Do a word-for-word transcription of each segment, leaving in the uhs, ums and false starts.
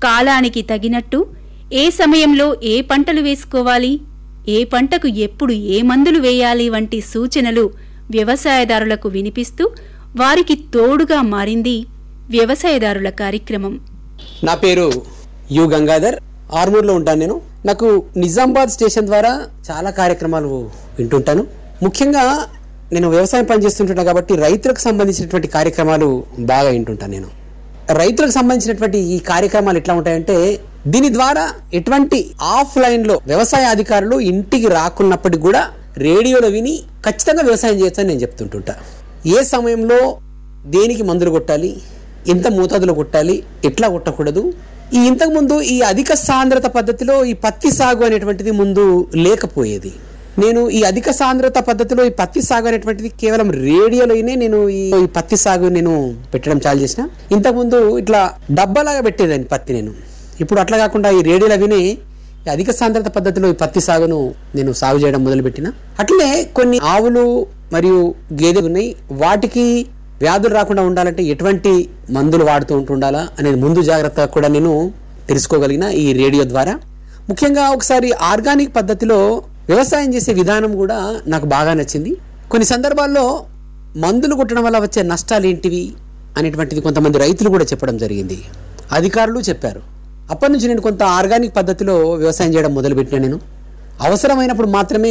కాలానికి తగినట్టు ఏ సమయంలో ఏ పంటలు వేసుకోవాలి, ఏ పంటకు ఎప్పుడు ఏ మందులు వేయాలి వంటి సూచనలు వ్యవసాయదారులకు వినిపిస్తూ వారికి తోడుగా మారింది వ్యవసాయదారుల కార్యక్రమం. నా పేరు యు గంగాధర్, ఆర్మూర్లో ఉంటాను నేను. నాకు నిజామాబాద్ స్టేషన్ ద్వారా చాలా కార్యక్రమాలు వింటుంటాను. ముఖ్యంగా నేను వ్యవసాయం పనిచేస్తుంటున్నా కాబట్టి రైతులకు సంబంధించినటువంటి కార్యక్రమాలు బాగా వింటుంటాను నేను. రైతులకు సంబంధించినటువంటి ఈ కార్యక్రమాలు ఎట్లా ఉంటాయంటే, దీని ద్వారా ఎటువంటి ఆఫ్లైన్లో వ్యవసాయ అధికారులు ఇంటికి రాకున్నప్పటికీ కూడా రేడియోలో విని ఖచ్చితంగా వ్యవసాయం చేయొచ్చని నేను చెప్తుంటుంటా. ఏ సమయంలో దేనికి మందులు కొట్టాలి, ఎంత మోతాదులో కొట్టాలి, ఎట్లా కొట్టకూడదు. ఈ ఇంతకుముందు ఈ అధిక సాంద్రత పద్ధతిలో ఈ పత్తి సాగు అనేటువంటిది ముందు లేకపోయేది. నేను ఈ అధిక సాంద్రత పద్ధతిలో ఈ పత్తి సాగు అనేటువంటిది కేవలం రేడియోలోనే నేను ఈ పత్తి సాగు నేను పెట్టడం చాలు చేసిన. ఇంతకుముందు ఇట్లా డబ్బాలాగా పెట్టేదాన్ని పత్తి నేను. ఇప్పుడు అట్లా కాకుండా ఈ రేడియోలో విని అధిక సాంద్రత పద్ధతిలో ఈ పత్తి సాగును నేను సాగు చేయడం మొదలుపెట్టిన. అట్లనే కొన్ని ఆవులు మరియు గేదెలు ఉన్నాయి, వాటికి వ్యాధులు రాకుండా ఉండాలంటే ఎటువంటి మందులు వాడుతూ ఉంటుండాలా అనేది ముందు జాగ్రత్త కూడా నేను తెలుసుకోగలిగిన ఈ రేడియో ద్వారా. ముఖ్యంగా ఒకసారి ఆర్గానిక్ పద్ధతిలో వ్యవసాయం చేసే విధానం కూడా నాకు బాగా నచ్చింది. కొన్ని సందర్భాల్లో మందులు కొట్టడం వల్ల వచ్చే నష్టాలు ఏంటివి అనేటువంటిది కొంతమంది రైతులు కూడా చెప్పడం జరిగింది, అధికారులు చెప్పారు. అప్పటి నుంచి నేను కొంత ఆర్గానిక్ పద్ధతిలో వ్యవసాయం చేయడం మొదలుపెట్టినా. నేను అవసరమైనప్పుడు మాత్రమే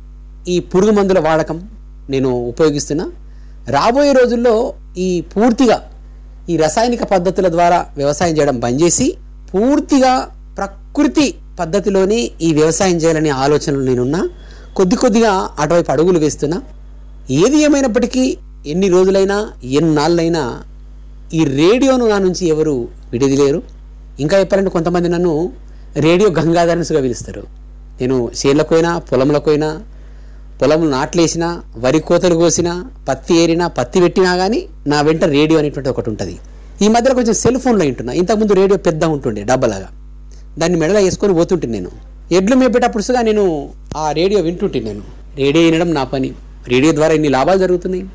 ఈ పురుగు మందుల వాడకం నేను ఉపయోగిస్తున్నా. రాబోయే రోజుల్లో ఈ పూర్తిగా ఈ రసాయనిక పద్ధతుల ద్వారా వ్యవసాయం చేయడం బంద్ చేసి పూర్తిగా ప్రకృతి పద్ధతిలోనే ఈ వ్యవసాయం చేయాలనే ఆలోచనలు నేనున్నా. కొద్ది కొద్దిగా అటువైపు అడుగులు వేస్తున్నా. ఏది ఏమైనప్పటికీ ఎన్ని రోజులైనా ఎన్నాళ్ళైనా ఈ రేడియోను నా నుంచి ఎవరు విడిదిలేరు. ఇంకా చెప్పాలంటే కొంతమంది నన్ను రేడియో గంగాధరన్స్గా పిలుస్తారు. నేను చేళ్ళకు పోయినా, పొలంలోకి పోయినా, పొలం నాట్లేసినా, వరి కోతలు కోసినా, పత్తి ఏరినా, పత్తి పెట్టినా కానీ నా వెంట రేడియో అనేటువంటి ఒకటి ఉంటుంది. ఈ మధ్యలో కొంచెం సెల్ ఫోన్లో వింటున్నా. ఇంతకుముందు రేడియో పెద్ద ఉంటుండే డబ్బలాగా, దాన్ని మెడలో వేసుకొని పోతుంటే నేను ఎడ్లు మేపేటప్పుడుగా నేను ఆ రేడియో వింటుంటే నేను రేడియో వినడం నా పని. రేడియో ద్వారా ఎన్ని లాభాలు జరుగుతున్నాయి.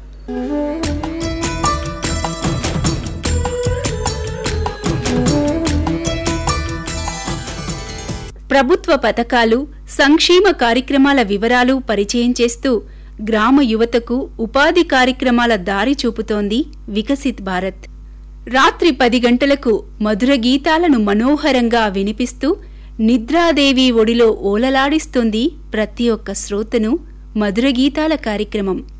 ప్రభుత్వ పథకాలు, సంక్షేమ కార్యక్రమాల వివరాలు పరిచయం చేస్తూ గ్రామ యువతకు ఉపాధి కార్యక్రమాల దారి చూపుతోంది వికసిత్ భారత్. రాత్రి పది గంటలకు మధుర గీతాలను మనోహరంగా వినిపిస్తూ నిద్రాదేవి ఒడిలో ఓలలాడిస్తుంది ప్రతి ఒక్క శ్రోతను మధుర గీతాల కార్యక్రమం.